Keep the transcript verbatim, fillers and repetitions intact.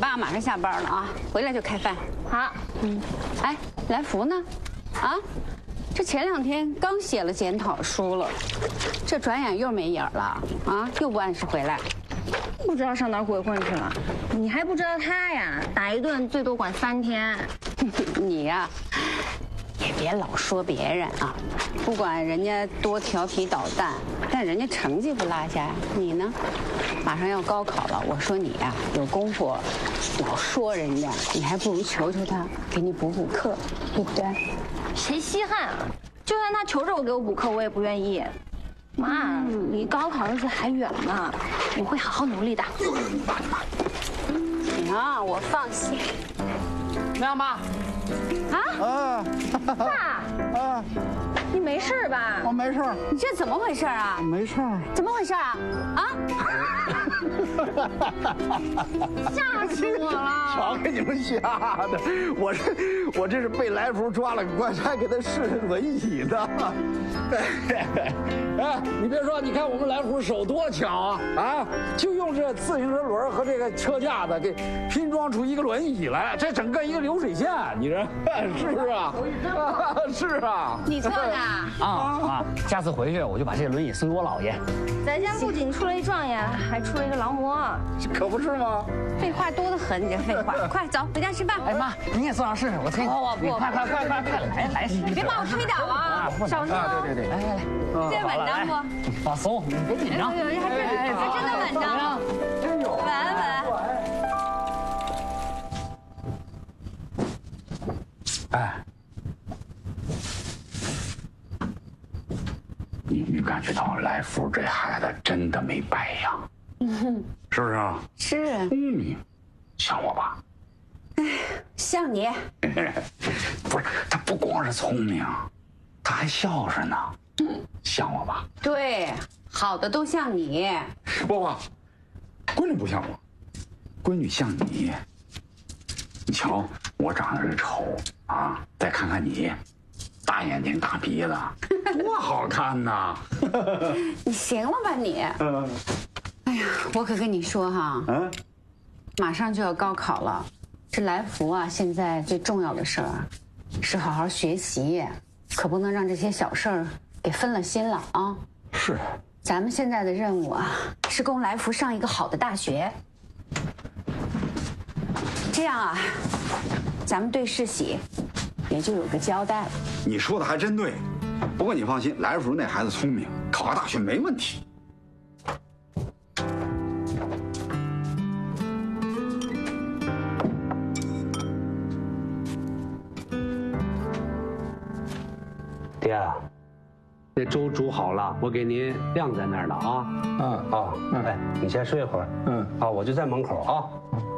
爸马上下班了啊，回来就开饭。 好， 嗯，哎，来福呢？啊，这前两天刚写了检讨书了，这转眼又没影儿了啊，又不按时回来。 不知道上哪儿鬼混去了。你还不知道他呀，打一顿最多管三天。 你呀、啊，也别老说别人啊，不管人家多调皮捣蛋，但人家成绩不落下呀。你呢，马上要高考了，我说你呀、啊，有功夫老说人家，你还不如求求他给你补补课，对不对？ 谁稀罕啊？就算他求着我给我补课，我也不愿意。妈，离高考日子还远呢，我会好好努力的。 啊，我放心。 亮妈， 啊啊， 爸， 啊， 你没事吧？ 我没事儿， 你这怎么回事啊？ 没事儿。 怎么回事啊？啊！ 吓死我了！ 瞧给你们吓的，我这我这是被来福抓了个乖，还给他试轮椅呢。 哎，你别说，你看我们来福手多巧啊啊！就用这自行车轮和这个车架子给拼装出一个轮椅来，这整个一个流水线，你这是不是啊？是啊。 你做的啊啊！下次回去我就把这个轮椅送给我姥爷。 咱家不仅出了一状元，还出了一个劳模， 可不是吗？ 废话多得很，你这废话，快走回家吃饭。 哎妈，你也坐上试试，我推。 我不， 快快快快快来来！ 你别把我推倒啊！小心啊！ 对对对，来来来， 这稳当不？ 放松，你别紧张。 还真还真的稳当， 真有。 稳稳。 哎，你没感觉到来福这孩子真的没白养，是不是啊？ 是。 聪明，像我吧？ 像你。 不是，他不光是聪明，他还孝顺呢。像我吧？ 对，好的都像你。 不不，闺女不像我，闺女像你。你瞧，我长得是丑啊，再看看你，大眼睛大鼻子，多好看呐！ 你行了吧你？ 嗯。 哎呀，我可跟你说哈，嗯，马上就要高考了，这来福啊，现在最重要的事儿啊，是好好学习，可不能让这些小事儿给分了心了啊！ 是， 咱们现在的任务啊，是供来福上一个好的大学。这样啊，咱们对世喜也就有个交代了。 你说的还真对，不过你放心，来福那孩子聪明，考个大学没问题。 爹，这粥煮好了，我给您晾在那儿了啊。 嗯啊，哎，你先睡一会儿。 嗯， 啊，我就在门口啊。